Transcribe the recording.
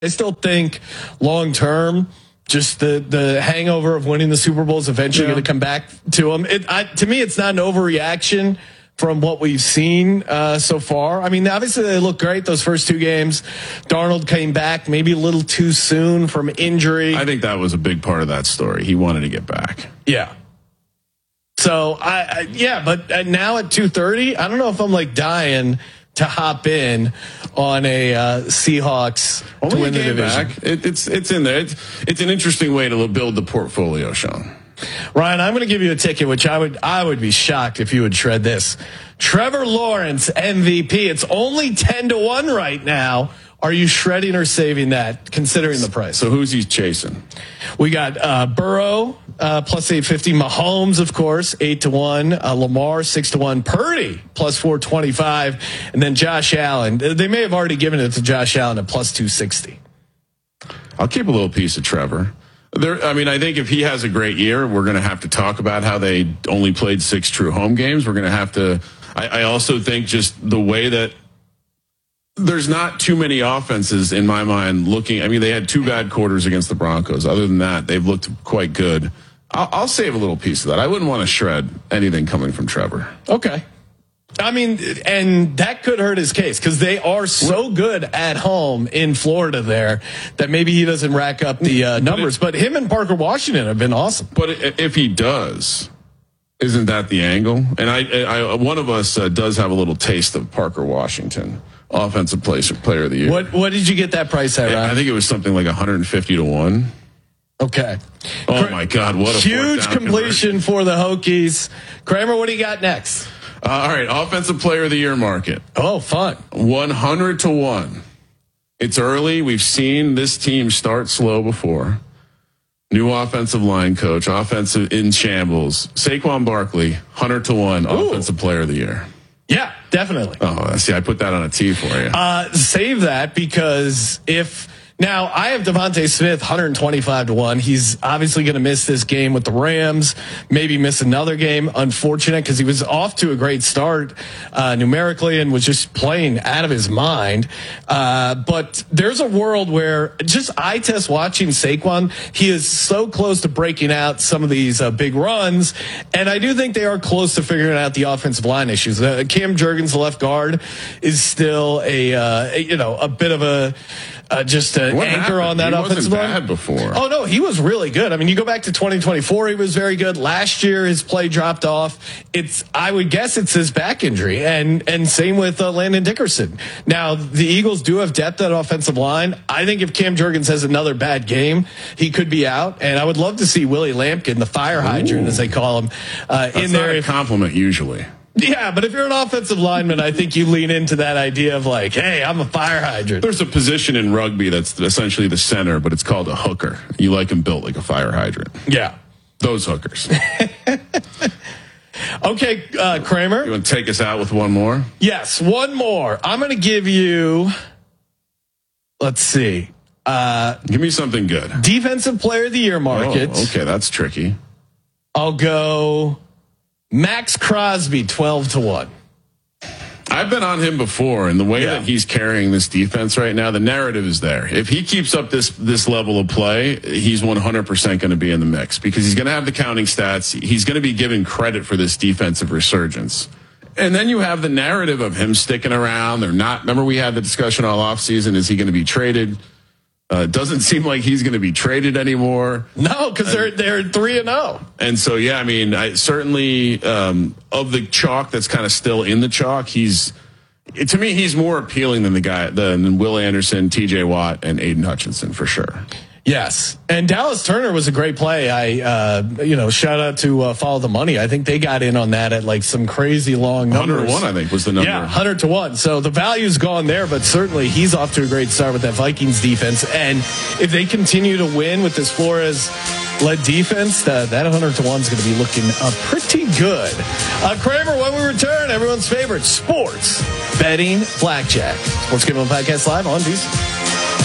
I still think long term, just the hangover of winning the Super Bowl is eventually going to come back to him. To me, it's not an overreaction from what we've seen so far. I mean, obviously they look great those first two games. Darnold came back maybe a little too soon from injury. I think that was a big part of that story. He wanted to get back. Yeah. So but now at 2:30, I don't know if I'm like dying to hop in on a Seahawks to win the division. Back. It's in there. It's an interesting way to build the portfolio, Sean. Ryan, I'm going to give you a ticket, which I would be shocked if you would shred this. Trevor Lawrence MVP. It's only 10-1 right now. Are you shredding or saving that, considering the price? So who's he chasing? We got Burrow plus 850, Mahomes, of course, 8-1, Lamar 6-1, Purdy plus 425, and then Josh Allen. They may have already given it to Josh Allen at plus 260. I'll keep a little piece of Trevor. I think if he has a great year, we're going to have to talk about how they only played 6 true home games. We're going to have to. I also think just the way that there's not too many offenses in my mind looking. I mean, they had 2 bad quarters against the Broncos. Other than that, they've looked quite good. I'll save a little piece of that. I wouldn't want to shred anything coming from Trevor. Okay. I mean, and that could hurt his case because they are so good at home in Florida there that maybe he doesn't rack up the numbers. But him and Parker Washington have been awesome. But if he does, isn't that the angle? And I one of us does have a little taste of Parker Washington, offensive player of the year. What did you get that price at, Ryan? I think it was something like 150-1. Okay. Oh my God! What a huge completion for the Hokies. Kramer, what do you got next? All right, offensive player of the year market. Oh, fun. 100-1. It's early. We've seen this team start slow before. New offensive line coach, offensive in shambles. Saquon Barkley, 100-1 offensive player of the year. Yeah, definitely. Oh, see, I put that on a tee for you. Save that because now I have Devontae Smith 125-1. He's obviously going to miss this game with the Rams, maybe miss another game. Unfortunate because he was off to a great start numerically and was just playing out of his mind. But there's a world where just eye test watching Saquon, he is so close to breaking out some of these big runs. And I do think they are close to figuring out the offensive line issues. Cam Jurgens, the left guard, is still a bit of a just an anchor on that offensive line. He wasn't bad before. Oh no, he was really good. I mean, you go back to 2024, he was very good. Last year, his play dropped off. I would guess it's his back injury, and same with Landon Dickerson. Now, the Eagles do have depth at offensive line. I think if Cam Jurgens has another bad game, he could be out. And I would love to see Willie Lampkin, the fire hydrant, as they call him, in there. That's not a compliment usually. Yeah, but if you're an offensive lineman, I think you lean into that idea of like, hey, I'm a fire hydrant. There's a position in rugby that's essentially the center, but it's called a hooker. You like him built like a fire hydrant. Yeah. Those hookers. Okay, Kramer. You want to take us out with one more? Yes, one more. I'm going to give you, let's see. Give me something good. Defensive player of the year market. Oh, okay, that's tricky. I'll go Max Crosby, 12-1. I've been on him before, and the way that he's carrying this defense right now, the narrative is there. If he keeps up this level of play, he's 100% going to be in the mix because he's going to have the counting stats. He's going to be given credit for this defensive resurgence. And then you have the narrative of him sticking around. They're not. Remember, we had the discussion all offseason. Is he going to be traded? Doesn't seem like he's going to be traded anymore. No, because they're 3-0. And so, yeah, I mean, certainly of the chalk that's kind of still in the chalk, to me, he's more appealing than Will Anderson, T.J. Watt, and Aiden Hutchinson for sure. Yes. And Dallas Turner was a great play. Shout out to Follow the Money. I think they got in on that at like some crazy long numbers. 101, I think, was the number. Yeah, 100-1. So the value's gone there, but certainly he's off to a great start with that Vikings defense. And if they continue to win with this Flores-led defense, that 100-1 is going to be looking pretty good. Kramer, when we return, everyone's favorite sports betting blackjack. Sports Gambling Podcast live on VSiN.